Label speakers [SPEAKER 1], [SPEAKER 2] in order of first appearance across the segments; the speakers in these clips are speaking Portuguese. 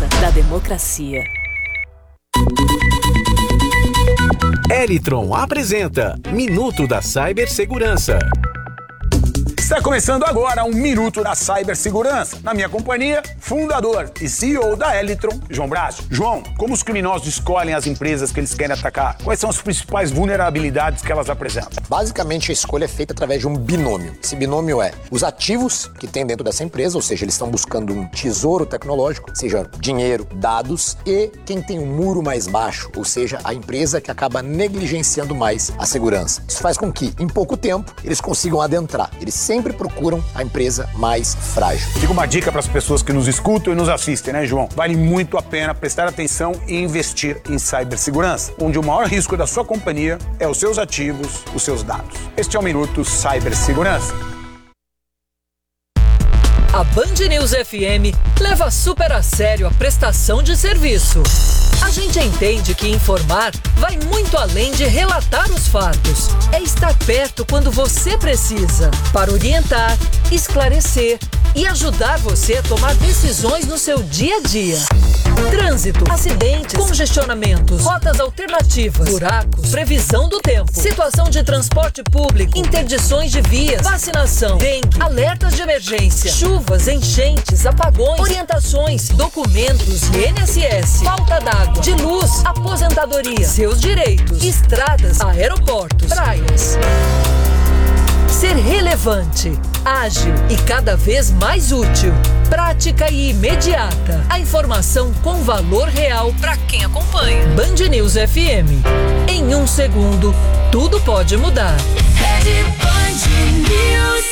[SPEAKER 1] força da democracia.
[SPEAKER 2] Elitron apresenta Minuto da Cibersegurança.
[SPEAKER 3] Está começando agora um Minuto da Cibersegurança. Na minha companhia, fundador e CEO da Elitron, João Brásio. João, como os criminosos escolhem as empresas que eles querem atacar? Quais são as principais vulnerabilidades que elas apresentam?
[SPEAKER 4] Basicamente, a escolha é feita através de um binômio. Esse binômio é os ativos que tem dentro dessa empresa, ou seja, eles estão buscando um tesouro tecnológico, seja dinheiro, dados, e quem tem um muro mais baixo, ou seja, a empresa que acaba negligenciando mais a segurança. Isso faz com que, em pouco tempo, eles consigam adentrar. Eles sempre procuram a empresa mais frágil.
[SPEAKER 3] Fica uma dica para as pessoas que nos escutam e nos assistem, né, João? Vale muito a pena prestar atenção e investir em cibersegurança, onde o maior risco da sua companhia é os seus ativos, os seus dados. Este é o Minuto Cibersegurança.
[SPEAKER 5] A Band News FM leva super a sério a prestação de serviço. A gente entende que informar vai muito além de relatar os fatos. É estar perto quando você precisa, para orientar, esclarecer e ajudar você a tomar decisões no seu dia a dia. Trânsito, acidentes, congestionamentos, rotas alternativas, buracos, previsão do tempo, situação de transporte público, interdições de vias, vacinação, dengue, alertas de emergência, chuvas, enchentes, apagões, orientações, documentos, INSS, falta d'água, de luz, aposentadoria, seus direitos, estradas, aeroportos, praias. Ser relevante, ágil e cada vez mais útil. Prática e imediata. A informação com valor real para quem acompanha. Band News FM. Em um segundo, tudo pode mudar. Band News.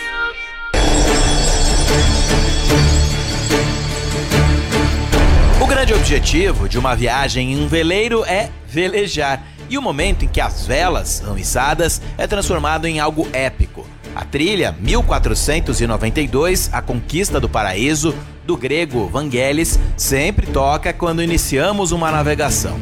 [SPEAKER 6] O grande objetivo de uma viagem em um veleiro é velejar. E o momento em que as velas são içadas é transformado em algo épico. A trilha 1492, A Conquista do Paraíso, do grego Vangelis, sempre toca quando iniciamos uma navegação.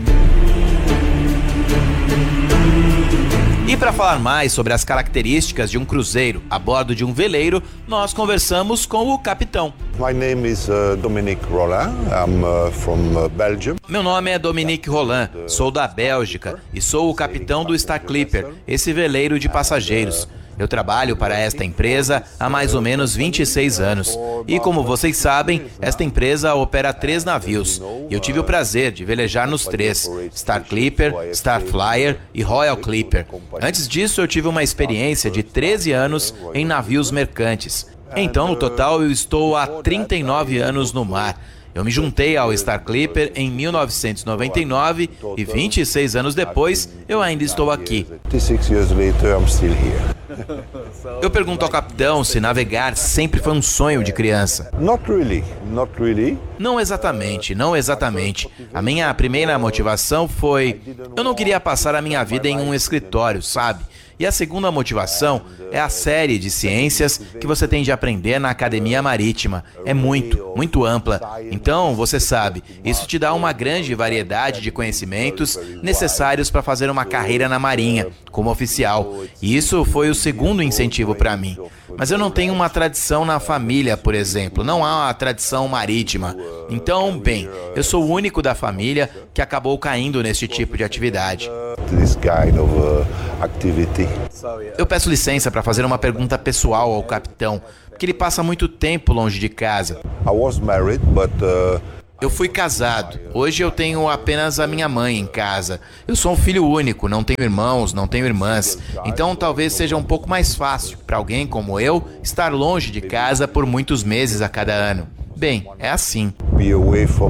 [SPEAKER 6] E para falar mais sobre as características de um cruzeiro a bordo de um veleiro, nós conversamos com o capitão.
[SPEAKER 7] My name is Dominique Roland. I'm from Belgium.
[SPEAKER 6] Meu nome é Dominique Roland, sou da Bélgica e sou o capitão do Star Clipper, esse veleiro de passageiros. Eu trabalho para esta empresa há mais ou menos 26 anos. E como vocês sabem, esta empresa opera 3 navios. E eu tive o prazer de velejar nos 3, Star Clipper, Star Flyer e Royal Clipper. Antes disso, eu tive uma experiência de 13 anos em navios mercantes. Então, no total, eu estou há 39 anos no mar. Eu me juntei ao Star Clipper em 1999 e 26 anos depois, eu ainda estou aqui.
[SPEAKER 7] 26 years later, I'm still here.
[SPEAKER 6] Eu pergunto ao capitão se navegar sempre foi um sonho de criança.
[SPEAKER 7] Not really.
[SPEAKER 6] Não exatamente. A minha primeira motivação foi... Eu não queria passar a minha vida em um escritório, sabe? E a segunda motivação é a série de ciências que você tem de aprender na Academia Marítima. É muito ampla. Então, você sabe, isso te dá uma grande variedade de conhecimentos necessários para fazer uma carreira na Marinha, como oficial. E isso foi o segundo incentivo para mim. Mas eu não tenho uma tradição na família, por exemplo. Não há uma tradição marítima. Então, bem, eu sou o único da família que acabou caindo nesse tipo de atividade.
[SPEAKER 7] This kind of activity.
[SPEAKER 6] Eu peço licença para fazer uma pergunta pessoal ao capitão, porque ele passa muito tempo longe de casa.
[SPEAKER 7] I was married, but
[SPEAKER 6] Eu fui casado. Hoje eu tenho apenas a minha mãe em casa. Eu sou um filho único, não tenho irmãos, não tenho irmãs. Então talvez seja um pouco mais fácil para alguém como eu estar longe de casa por muitos meses a cada ano. Bem, é assim.
[SPEAKER 7] be away from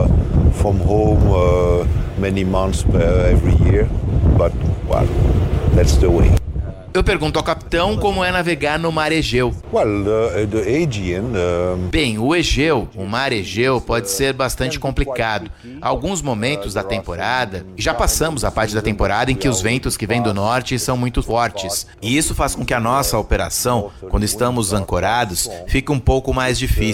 [SPEAKER 7] home many months every year, but well, that's the way.
[SPEAKER 6] Eu pergunto ao capitão como é navegar no mar Egeu.
[SPEAKER 7] Well, the Aegean.
[SPEAKER 6] Bem, o mar Egeu pode ser bastante complicado. Há alguns momentos da temporada, e já passamos a parte da temporada em que os ventos que vêm do norte são muito fortes. E isso faz com que a nossa operação, quando estamos ancorados, fique um pouco mais difícil.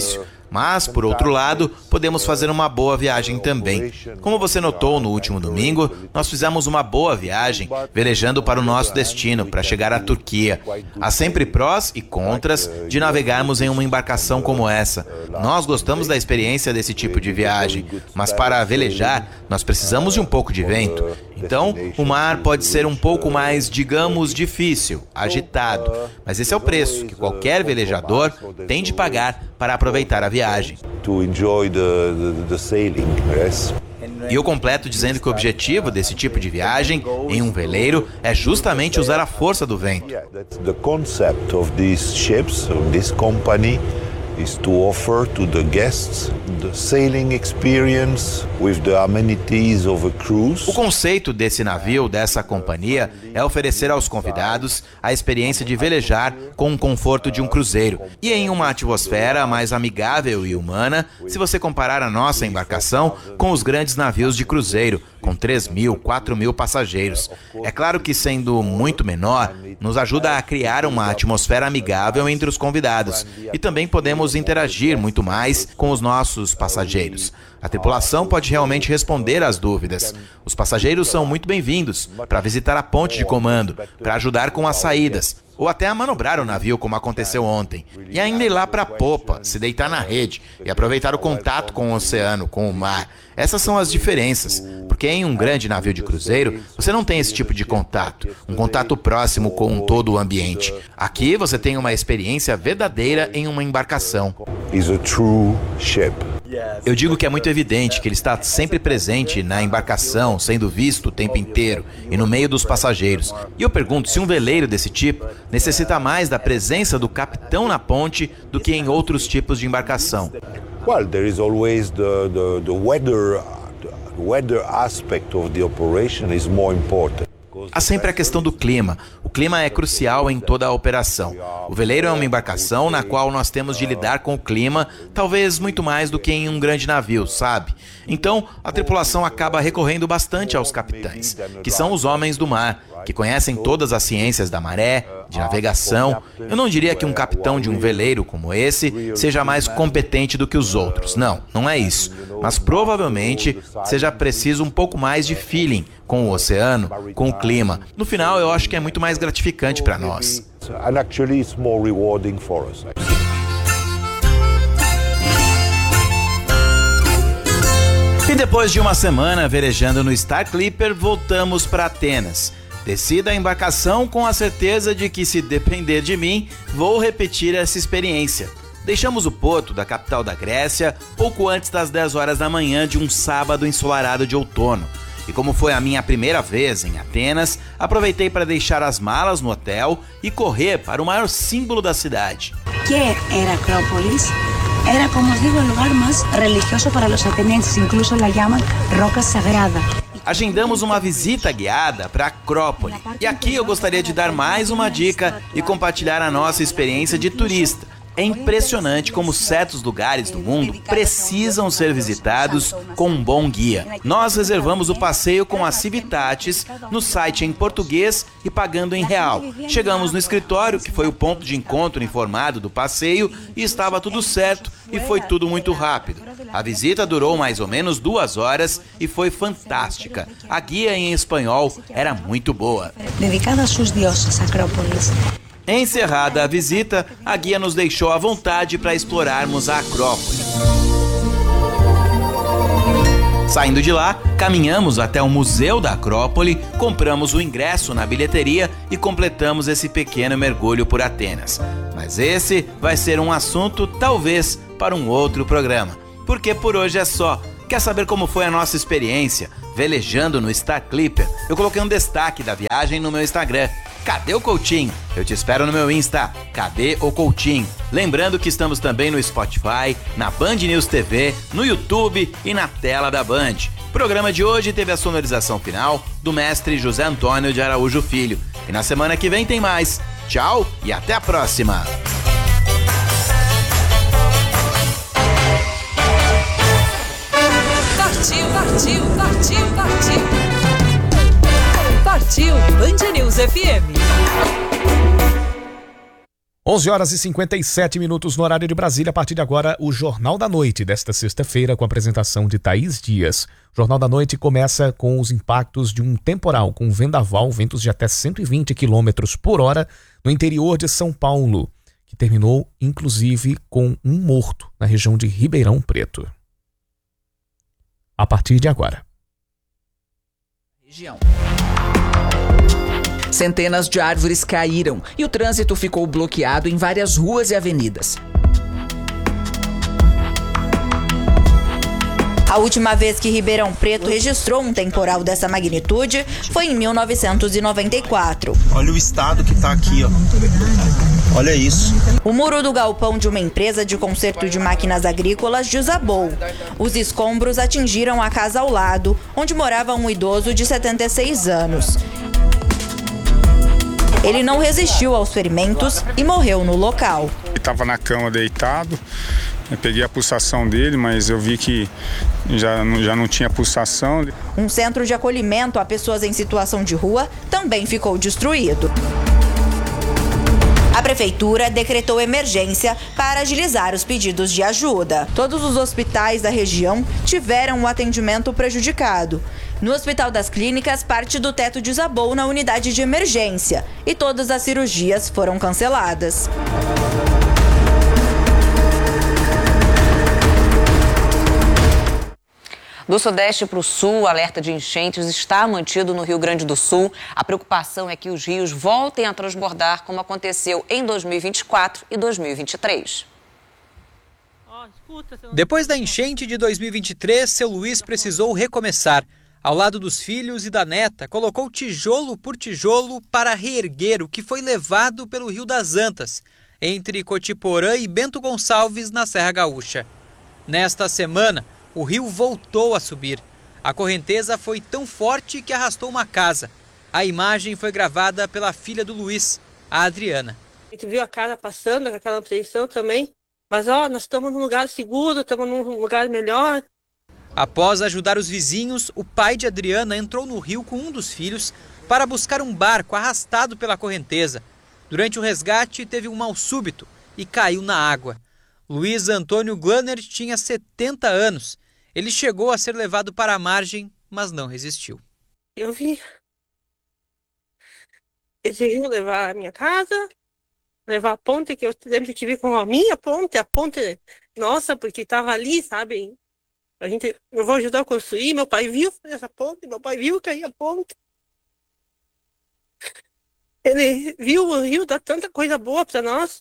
[SPEAKER 6] Mas, por outro lado, podemos fazer uma boa viagem também. Como você notou no último domingo, nós fizemos uma boa viagem velejando para o nosso destino, para chegar à Turquia. Há sempre prós e contras de navegarmos em uma embarcação como essa. Nós gostamos da experiência desse tipo de viagem, mas para velejar, nós precisamos de um pouco de vento. Então, o mar pode ser um pouco mais, digamos, difícil, agitado. Mas esse é o preço que qualquer velejador tem de pagar para aproveitar a viagem.
[SPEAKER 7] To enjoy the sailing, yes.
[SPEAKER 6] E eu completo dizendo que o objetivo desse tipo de viagem em um veleiro é justamente usar a força do vento.
[SPEAKER 7] The concept of these ships, of this company, is to offer to the guests the sailing experience with the amenities of a cruise.
[SPEAKER 6] O conceito desse navio, dessa companhia, é oferecer aos convidados a experiência de velejar com o conforto de um cruzeiro e em uma atmosfera mais amigável e humana, se você comparar a nossa embarcação com os grandes navios de cruzeiro, com 3.000, 4.000 passageiros. É claro que, sendo muito menor, nos ajuda a criar uma atmosfera amigável entre os convidados e também podemos interagir muito mais com os nossos passageiros. A tripulação pode realmente responder às dúvidas. Os passageiros são muito bem-vindos para visitar a ponte de comando, para ajudar com as saídas, ou até a manobrar o navio, como aconteceu ontem. E ainda ir lá para a popa, se deitar na rede e aproveitar o contato com o oceano, com o mar. Essas são as diferenças, porque em um grande navio de cruzeiro, você não tem esse tipo de contato, um contato próximo com todo o ambiente. Aqui você tem uma experiência verdadeira em uma embarcação.
[SPEAKER 7] Is a true ship.
[SPEAKER 6] Eu digo que é muito evidente que ele está sempre presente na embarcação, sendo visto o tempo inteiro e no meio dos passageiros. E eu pergunto se um veleiro desse tipo necessita mais da presença do capitão na ponte do que em outros tipos de embarcação.
[SPEAKER 7] Well, there is always the weather aspect of the operation is more important.
[SPEAKER 6] Há sempre a questão do clima. O clima é crucial em toda a operação. O veleiro é uma embarcação na qual nós temos de lidar com o clima, talvez muito mais do que em um grande navio, sabe? Então, a tripulação acaba recorrendo bastante aos capitães, que são os homens do mar, que conhecem todas as ciências da maré, de navegação. Eu não diria que um capitão de um veleiro como esse seja mais competente do que os outros. Não, não é isso. Mas provavelmente seja preciso um pouco mais de feeling com o oceano, com o clima. No final, eu acho que é muito mais gratificante para nós.
[SPEAKER 7] And actually it's more rewarding for us.
[SPEAKER 6] E depois de uma semana velejando no Star Clipper, voltamos para Atenas. Desci da embarcação com a certeza de que, se depender de mim, vou repetir essa experiência. Deixamos o porto da capital da Grécia pouco antes das 10 horas da manhã de um sábado ensolarado de outono. E como foi a minha primeira vez em Atenas, aproveitei para deixar as malas no hotel e correr para o maior símbolo da cidade.
[SPEAKER 1] Que era Acrópolis? Era, como os digo, o lugar mais religioso para os atenienses, incluso la llaman Roca Sagrada.
[SPEAKER 6] Agendamos uma visita guiada para Acrópole. E aqui eu gostaria de dar mais uma dica e compartilhar a nossa experiência de turista. É impressionante como certos lugares do mundo precisam ser visitados com um bom guia. Nós reservamos o passeio com a Civitatis no site em português e pagando em real. Chegamos no escritório, que foi o ponto de encontro informado do passeio, e estava tudo certo e foi tudo muito rápido. A visita durou mais ou menos 2 horas e foi fantástica. A guia em espanhol era muito boa.
[SPEAKER 1] Dedicada a seus deuses, Acrópolis.
[SPEAKER 6] Encerrada a visita, a guia nos deixou à vontade para explorarmos a Acrópole. Saindo de lá, caminhamos até o Museu da Acrópole, compramos o ingresso na bilheteria e completamos esse pequeno mergulho por Atenas. Mas esse vai ser um assunto, talvez, para um outro programa. Porque por hoje é só. Quer saber como foi a nossa experiência velejando no Star Clipper? Eu coloquei um destaque da viagem no meu Instagram. Cadê o Coutinho? Eu te espero no meu Insta. Cadê o Coutinho? Lembrando que estamos também no Spotify, na Band News TV, no YouTube e na tela da Band. O programa de hoje teve a sonorização final do mestre José Antônio de Araújo Filho. E na semana que vem tem mais. Tchau e até a próxima!
[SPEAKER 5] Partiu Band News FM.
[SPEAKER 8] 11h57 no horário de Brasília. A partir de agora, o Jornal da Noite desta sexta-feira, com a apresentação de Thaís Dias. O Jornal da Noite começa com os impactos de um temporal com vendaval, ventos de até 120 km por hora no interior de São Paulo, que terminou, inclusive, com um morto na região de Ribeirão Preto. A partir de agora.
[SPEAKER 9] Região. Centenas de árvores caíram e o trânsito ficou bloqueado em várias ruas e avenidas.
[SPEAKER 10] A última vez que Ribeirão Preto registrou um temporal dessa magnitude foi em 1994.
[SPEAKER 11] Olha o estado que tá aqui, ó. Olha isso.
[SPEAKER 10] O muro do galpão de uma empresa de conserto de máquinas agrícolas desabou. Os escombros atingiram a casa ao lado, onde morava um idoso de 76 anos. Ele não resistiu aos ferimentos e morreu no local.
[SPEAKER 12] Ele estava na cama deitado, eu peguei a pulsação dele, mas eu vi que já não tinha pulsação.
[SPEAKER 10] Um centro de acolhimento a pessoas em situação de rua também ficou destruído. A prefeitura decretou emergência para agilizar os pedidos de ajuda. Todos os hospitais da região tiveram o atendimento prejudicado. No Hospital das Clínicas, parte do teto desabou na unidade de emergência e todas as cirurgias foram canceladas.
[SPEAKER 13] Do sudeste para o sul, o alerta de enchentes está mantido no Rio Grande do Sul. A preocupação é que os rios voltem a transbordar, como aconteceu em 2024 e 2023.
[SPEAKER 14] Depois da enchente de 2023, seu Luiz precisou recomeçar. Ao lado dos filhos e da neta, colocou tijolo por tijolo para reerguer o que foi levado pelo Rio das Antas, entre Cotiporã e Bento Gonçalves, na Serra Gaúcha. Nesta semana, o rio voltou a subir. A correnteza foi tão forte que arrastou uma casa. A imagem foi gravada pela filha do Luiz, a Adriana.
[SPEAKER 15] A gente viu a casa passando com aquela apreensão também, mas nós estamos num lugar seguro, estamos num lugar melhor.
[SPEAKER 14] Após ajudar os vizinhos, o pai de Adriana entrou no rio com um dos filhos para buscar um barco arrastado pela correnteza. Durante o resgate, teve um mal súbito e caiu na água. Luiz Antônio Glanner tinha 70 anos. Ele chegou a ser levado para a margem, mas não resistiu.
[SPEAKER 15] Eu vi. Eles iam levar a minha casa, levar a ponte, que eu sempre tive com a minha ponte, nossa, porque estava ali, sabe? Eu vou ajudar a construir, meu pai viu essa ponte, meu pai viu cair a ponte. Ele viu o rio dar tanta coisa boa para nós.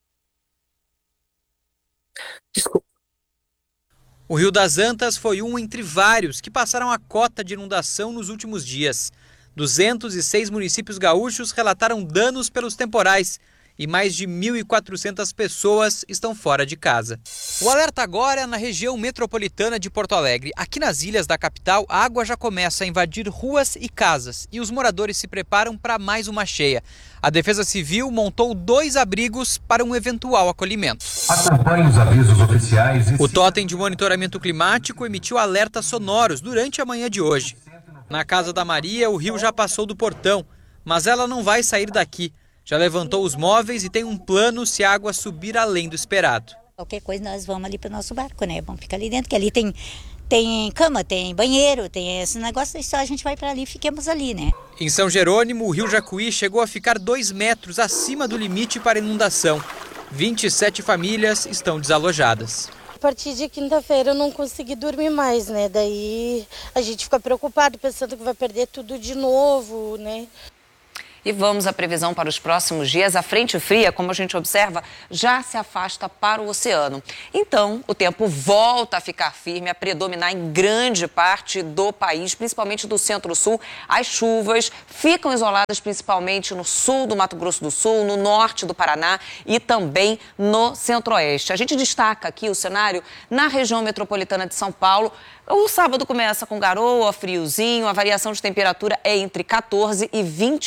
[SPEAKER 15] Desculpa.
[SPEAKER 14] O Rio das Antas foi um entre vários que passaram a cota de inundação nos últimos dias. 206 municípios gaúchos relataram danos pelos temporais e mais de 1.400 pessoas estão fora de casa. O alerta agora é na região metropolitana de Porto Alegre. Aqui nas ilhas da capital, a água já começa a invadir ruas e casas e os moradores se preparam para mais uma cheia. A Defesa Civil montou 2 abrigos para um eventual acolhimento.
[SPEAKER 16] Acompanhe os avisos oficiais.
[SPEAKER 14] O Totem de Monitoramento Climático emitiu alertas sonoros durante a manhã de hoje. Na Casa da Maria, o rio já passou do portão, mas ela não vai sair daqui. Já levantou os móveis e tem um plano se a água subir além do esperado.
[SPEAKER 17] Qualquer coisa nós vamos ali para o nosso barco, né? Vamos ficar ali dentro, que ali tem cama, tem banheiro, tem esse negócio, e só a gente vai para ali e fiquemos ali, né?
[SPEAKER 14] Em São Jerônimo, o rio Jacuí chegou a ficar 2 metros acima do limite para inundação. 27 famílias estão desalojadas.
[SPEAKER 18] A partir de quinta-feira eu não consegui dormir mais, né? Daí a gente fica preocupado, pensando que vai perder tudo de novo, né?
[SPEAKER 13] E vamos à previsão para os próximos dias. A frente fria, como a gente observa, já se afasta para o oceano. Então, o tempo volta a ficar firme, a predominar em grande parte do país, principalmente do centro-sul. As chuvas ficam isoladas principalmente no sul do Mato Grosso do Sul, no norte do Paraná e também no centro-oeste. A gente destaca aqui o cenário na região metropolitana de São Paulo. O sábado começa com garoa, friozinho, a variação de temperatura é entre 14 e 21 graus.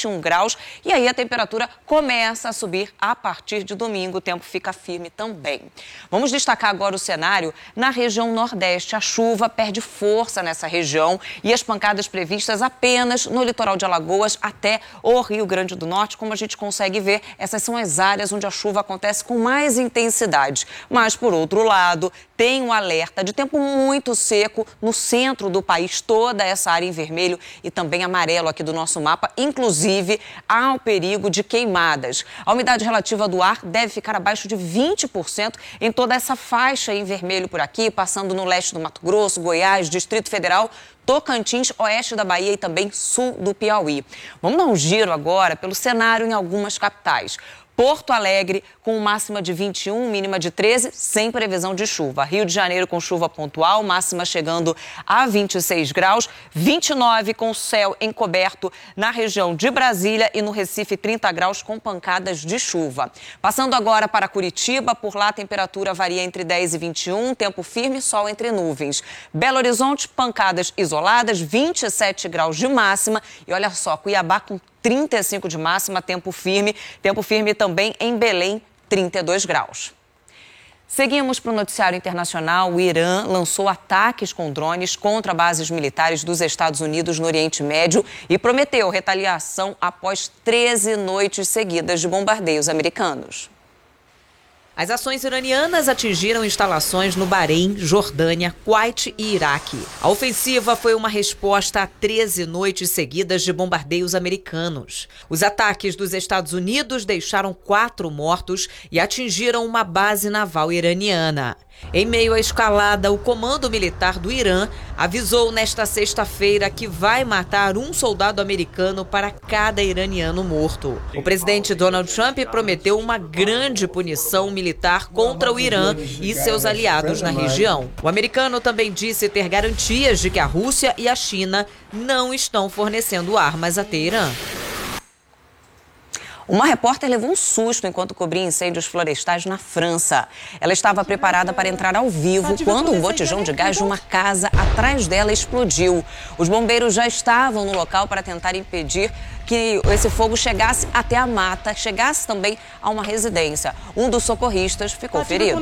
[SPEAKER 13] graus. E aí a temperatura começa a subir a partir de domingo. O tempo fica firme também. Vamos destacar agora o cenário na região nordeste. A chuva perde força nessa região e as pancadas previstas apenas no litoral de Alagoas até o Rio Grande do Norte. Como a gente consegue ver, essas são as áreas onde a chuva acontece com mais intensidade. Mas, por outro lado, tem um alerta de tempo muito seco no centro do país, toda essa área em vermelho e também amarelo aqui do nosso mapa. Inclusive, há o perigo de queimadas. A umidade relativa do ar deve ficar abaixo de 20% em toda essa faixa em vermelho por aqui, passando no leste do Mato Grosso, Goiás, Distrito Federal, Tocantins, oeste da Bahia e também sul do Piauí. Vamos dar um giro agora pelo cenário em algumas capitais. Porto Alegre com máxima de 21, mínima de 13, sem previsão de chuva. Rio de Janeiro com chuva pontual, máxima chegando a 26 graus. 29 com céu encoberto na região de Brasília e no Recife 30 graus com pancadas de chuva. Passando agora para Curitiba, por lá a temperatura varia entre 10 e 21, tempo firme, sol entre nuvens. Belo Horizonte, pancadas isoladas, 27 graus de máxima. E olha só, Cuiabá com 35 de máxima, tempo firme também em Belém, 32 graus. Seguimos para o noticiário internacional. O Irã lançou ataques com drones contra bases militares dos Estados Unidos no Oriente Médio e prometeu retaliação após 13 noites seguidas de bombardeios americanos. As ações iranianas atingiram instalações no Bahrein, Jordânia, Kuwait e Iraque. A ofensiva foi uma resposta a 13 noites seguidas de bombardeios americanos. Os ataques dos Estados Unidos deixaram 4 mortos e atingiram uma base naval iraniana. Em meio à escalada, o comando militar do Irã avisou nesta sexta-feira que vai matar um soldado americano para cada iraniano morto. O presidente Donald Trump prometeu uma grande punição militar contra o Irã e seus aliados na região. O americano também disse ter garantias de que a Rússia e a China não estão fornecendo armas a Teherã. Uma repórter levou um susto enquanto cobria incêndios florestais na França. Ela estava preparada para entrar ao vivo quando um botijão de gás de uma casa atrás dela explodiu. Os bombeiros já estavam no local para tentar impedir que esse fogo chegasse até a mata, chegasse também a uma residência. Um dos socorristas ficou ferido.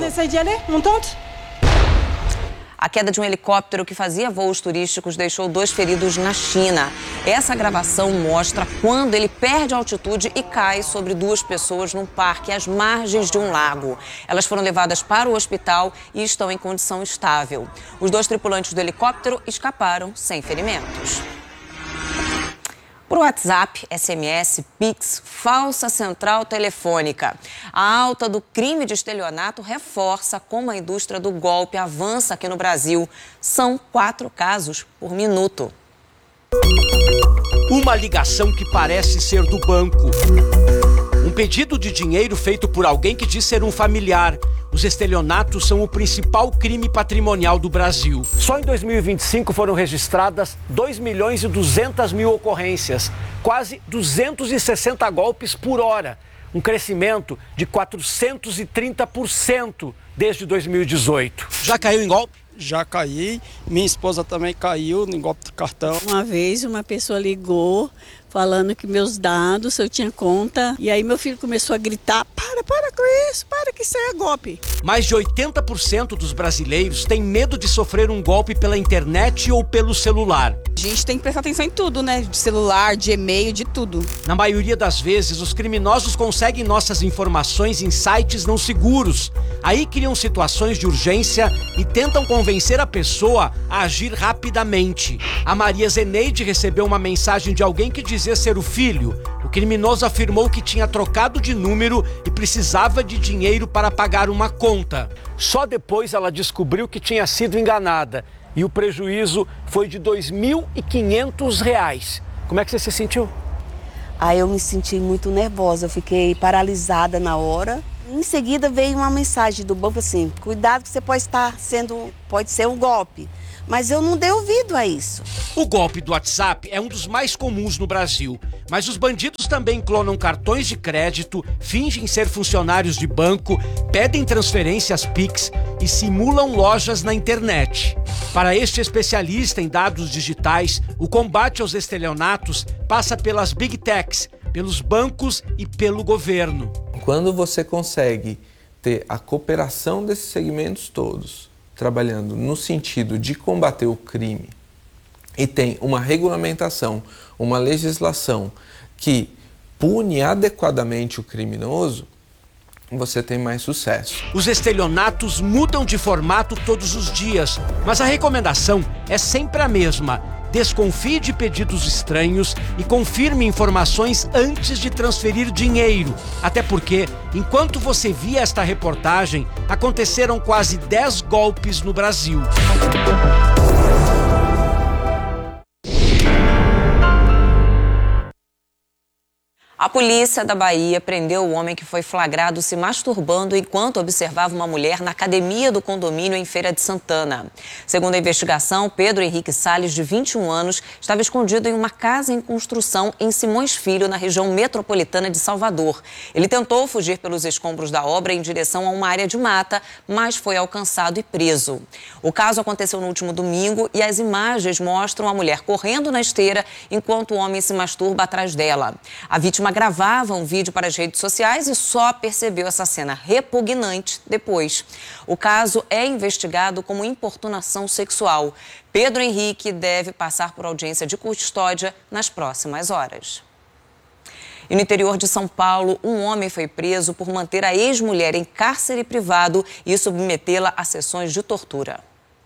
[SPEAKER 13] A queda de um helicóptero que fazia voos turísticos deixou 2 feridos na China. Essa gravação mostra quando ele perde altitude e cai sobre 2 pessoas num parque às margens de um lago. Elas foram levadas para o hospital e estão em condição estável. Os 2 tripulantes do helicóptero escaparam sem ferimentos. Por WhatsApp, SMS, Pix, falsa central telefônica. A alta do crime de estelionato reforça como a indústria do golpe avança aqui no Brasil. São 4 casos por minuto.
[SPEAKER 19] Uma ligação que parece ser do banco. Um pedido de dinheiro feito por alguém que diz ser um familiar. Os estelionatos são o principal crime patrimonial do Brasil.
[SPEAKER 20] Só em 2025 foram registradas 2.200.000 ocorrências, quase 260 golpes por hora, um crescimento de 430% desde 2018.
[SPEAKER 19] Já caiu em golpe?
[SPEAKER 21] Já caí, minha esposa também caiu em golpe de cartão.
[SPEAKER 22] Uma vez uma pessoa ligou falando que meus dados, eu tinha conta, e aí meu filho começou a gritar, para com isso, para que isso é golpe.
[SPEAKER 19] Mais de 80% dos brasileiros têm medo de sofrer um golpe pela internet ou pelo celular.
[SPEAKER 23] A gente tem que prestar atenção em tudo, né? De celular, de e-mail, de tudo.
[SPEAKER 19] Na maioria das vezes, os criminosos conseguem nossas informações em sites não seguros. Aí criam situações de urgência e tentam convencer a pessoa a agir rapidamente. A Maria Zeneide recebeu uma mensagem de alguém que dizia ser o filho. O criminoso afirmou que tinha trocado de número e precisava de dinheiro para pagar uma conta.
[SPEAKER 20] Só depois ela descobriu que tinha sido enganada e o prejuízo foi de R$ 2.500. Como é que você se sentiu?
[SPEAKER 24] Eu me senti muito nervosa, eu fiquei paralisada na hora. Em seguida veio uma mensagem do banco assim, cuidado que você pode ser um golpe. Mas eu não dei ouvido a isso.
[SPEAKER 19] O golpe do WhatsApp é um dos mais comuns no Brasil. Mas os bandidos também clonam cartões de crédito, fingem ser funcionários de banco, pedem transferências Pix e simulam lojas na internet. Para este especialista em dados digitais, o combate aos estelionatos passa pelas Big Techs, pelos bancos e pelo governo.
[SPEAKER 2] Quando você consegue ter a cooperação desses segmentos todos, trabalhando no sentido de combater o crime, e tem uma regulamentação, uma legislação que pune adequadamente o criminoso, você tem mais sucesso.
[SPEAKER 19] Os estelionatos mudam de formato todos os dias, mas a recomendação é sempre a mesma. Desconfie de pedidos estranhos e confirme informações antes de transferir dinheiro. Até porque, enquanto você via esta reportagem, aconteceram quase 10 golpes no Brasil.
[SPEAKER 13] A polícia da Bahia prendeu o homem que foi flagrado se masturbando enquanto observava uma mulher na academia do condomínio em Feira de Santana. Segundo a investigação, Pedro Henrique Salles, de 21 anos, estava escondido em uma casa em construção em Simões Filho, na região metropolitana de Salvador. Ele tentou fugir pelos escombros da obra em direção a uma área de mata, mas foi alcançado e preso. O caso aconteceu no último domingo e as imagens mostram a mulher correndo na esteira enquanto o homem se masturba atrás dela. A vítima gravava um vídeo para as redes sociais e só percebeu essa cena repugnante depois. O caso é investigado como importunação sexual. Pedro Henrique deve passar por audiência de custódia nas próximas horas. E no interior de São Paulo, um homem foi preso por manter a ex-mulher em cárcere privado e submetê-la a sessões de tortura.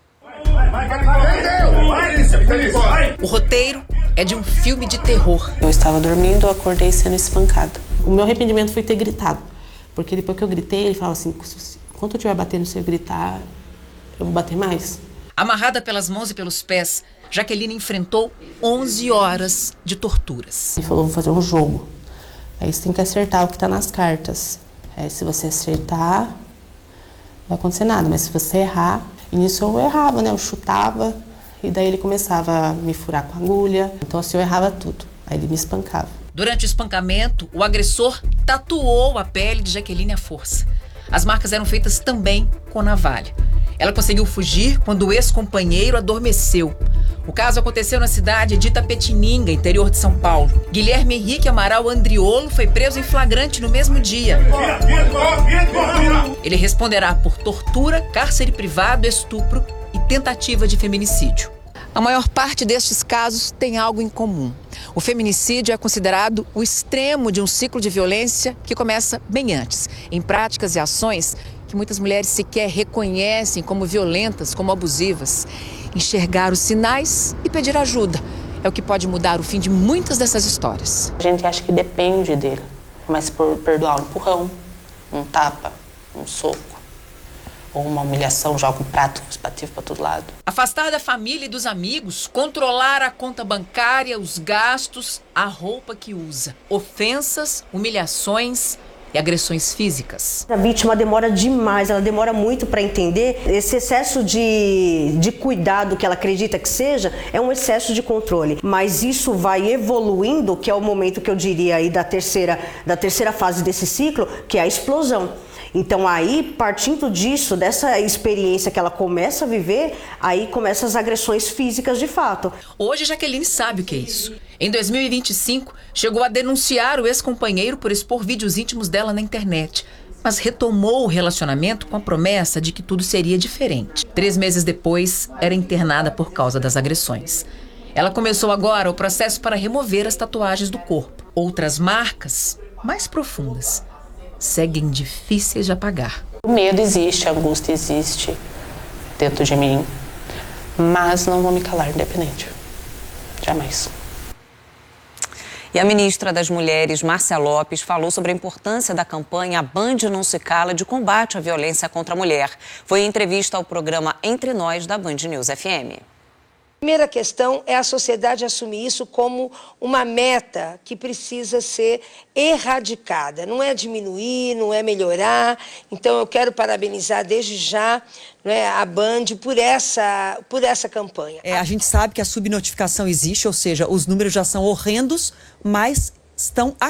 [SPEAKER 3] O roteiro é de um filme de terror.
[SPEAKER 4] Eu estava dormindo, eu acordei sendo espancada. O meu arrependimento foi ter gritado. Porque depois que eu gritei, ele falava assim, quando eu estiver batendo, se eu gritar, eu vou bater mais.
[SPEAKER 3] Amarrada pelas mãos e pelos pés, Jaqueline enfrentou 11 horas de torturas.
[SPEAKER 4] Ele falou, vou fazer um jogo. Aí você tem que acertar o que está nas cartas. Aí se você acertar, não vai acontecer nada. Mas se você errar... E nisso eu errava, né? Eu chutava e daí ele começava a me furar com a agulha. Então assim, eu errava tudo. Aí ele me espancava.
[SPEAKER 3] Durante o espancamento, o agressor tatuou a pele de Jaqueline à força. As marcas eram feitas também com navalha. Ela conseguiu fugir quando o ex-companheiro adormeceu. O caso aconteceu na cidade de Itapetininga, interior de São Paulo. Guilherme Henrique Amaral Andriolo foi preso em flagrante no mesmo dia. Ele responderá por tortura, cárcere privado, estupro e tentativa de feminicídio. A maior parte destes casos tem algo em comum. O feminicídio é considerado o extremo de um ciclo de violência que começa bem antes, em práticas e ações que muitas mulheres sequer reconhecem como violentas, como abusivas. Enxergar os sinais e pedir ajuda é o que pode mudar o fim de muitas dessas histórias.
[SPEAKER 4] A gente acha que depende dele, mas por perdoar um empurrão, um tapa, um soco, ou uma humilhação, joga um prato espativo para todo lado.
[SPEAKER 3] Afastar da família e dos amigos, controlar a conta bancária, os gastos, a roupa que usa. Ofensas, humilhações e agressões físicas.
[SPEAKER 7] A vítima demora demais, ela demora muito para entender. Esse excesso de cuidado que ela acredita que seja, é um excesso de controle. Mas isso vai evoluindo, que é o momento que eu diria aí da terceira fase desse ciclo, que é a explosão. Então aí, partindo disso, dessa experiência que ela começa a viver, aí começam as agressões físicas de fato.
[SPEAKER 3] Hoje Jaqueline sabe o que é isso. Em 2025, chegou a denunciar o ex-companheiro por expor vídeos íntimos dela na internet, mas retomou o relacionamento com a promessa de que tudo seria diferente. 3 meses depois, era internada por causa das agressões. Ela começou agora o processo para remover as tatuagens do corpo. Outras marcas, mais profundas, seguem difíceis de apagar.
[SPEAKER 4] O medo existe, a angústia existe dentro de mim, mas não vou me calar independente. Jamais.
[SPEAKER 13] E a ministra das Mulheres, Márcia Lopes, falou sobre a importância da campanha Band Não Se Cala de combate à violência contra a mulher. Foi em entrevista ao programa Entre Nós, da Band News FM.
[SPEAKER 25] A primeira questão é a sociedade assumir isso como uma meta que precisa ser erradicada. Não é diminuir, não é melhorar. Então eu quero parabenizar desde já, né, a Band por essa campanha.
[SPEAKER 26] A gente sabe que a subnotificação existe, ou seja, os números já são horrendos, mas estão